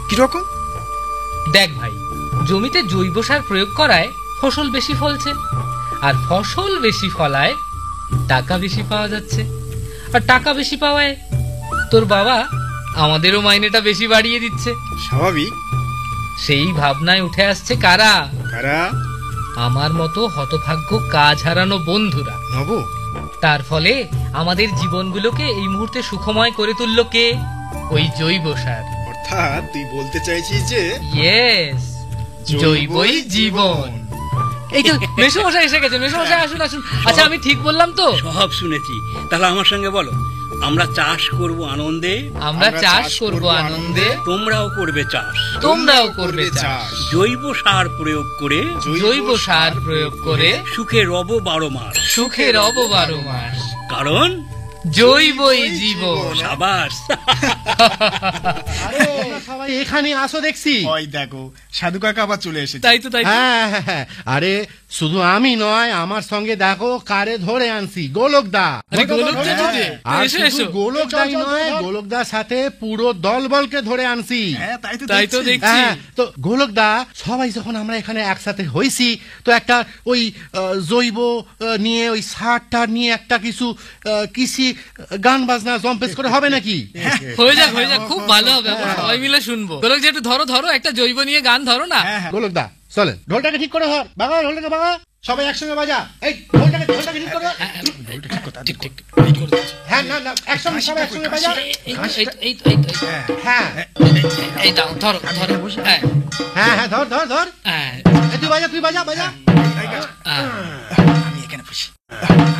কিরকম? দেখ ভাই, জমিতে জৈব সার প্রয়োগ করায় ফসল বেশি ফলছে, আর ফসল বেশি ফলায় টাকা বেশি পাওয়া যাচ্ছে, আর টাকা বেশি পাওয়ায় তোর বাবা আমাদেরও মাইনেটা বেশি বাড়িয়ে দিচ্ছে। স্বাভাবিক। সেই ভাবনায় উঠে আসছে কারা? কারা? আমার মতো হতভাগ্য কাজ হারানো বন্ধুরা। নব, তার ফলে আমাদের জীবনগুলোকে এই মুহূর্তে সুখময় করে তুললো কে? ওই জৈব সার। অর্থাৎ তুই বলতে চাইছিস যে ইয়েস, জৈবই জীবন। এই তো মেসোমশাই এসে গেছে। মেসোমশাই আসুন আসুন। আচ্ছা, আমি ঠিক বললাম তো? সব শুনেছি। তাহলে আমার সঙ্গে বলো, আমরা চাষ করব আনন্দে, আমরা চাষ করব আনন্দে, তোমরাও করবে চাষ, তোমরাও করবে চাষ। জৈব সার প্রয়োগ করে, জৈব সার প্রয়োগ করে সুখে রব 12 মাস, সুখে রব 12 মাস। কারণ জৈবই জীবন। সাবাস। আরে সবাই এখানে আসো দেখছি। ওই দেখো, সাধু কাকা আবার চলে এসেছে। তাই তো, তাই তো। হ্যাঁ হ্যাঁ হ্যাঁ, আরে শুধু আমি নয়, আমার সঙ্গে দেখো কারে ধরে আনছি, গোলকদা। আরে গোলকদা যে, আর এসো শুধু এসো। গোলকদাই নয়, গোলকদার সাথে পুরো দলবলকে ধরে আনছি। হ্যাঁ, তাই তো তো দেখছি। হ্যাঁ, তো গোলকদা, সবাই যখন আমরা এখানে একসাথে হইছি, তো একটা ওই জৈব নিয়ে, ওই সারটা নিয়ে একটা কিছু কৃষি গান বাজনা জম্পেশ করে হবে নাকি? হয়ে যাক, হয়ে যাক, খুব ভালো হবে। আমরা সবাই মিলে শুনবো। গোলক যে একটু ধরো ধরো, একটা জৈব নিয়ে গান ধরো না। গোলকদা চলেন, ঢোলটাকে ঠিক করে ধর, বাবা ঢোলটাকে বাবা, সবাই একসঙ্গে বাজা। এই ঢোলটাকে ঠিক করে ধর। ঠিক ঠিক। হ্যাঁ, না না, একসঙ্গে সবাই একসঙ্গে বাজা। হ্যাঁ এই দাও, ধরো ধরো। হ্যাঁ হ্যাঁ হ্যাঁ, ধর ধর ধর। হ্যাঁ এই তুই বাজা, তুই বাজা বাজা। হ্যাঁ। আমি এখানে বসি।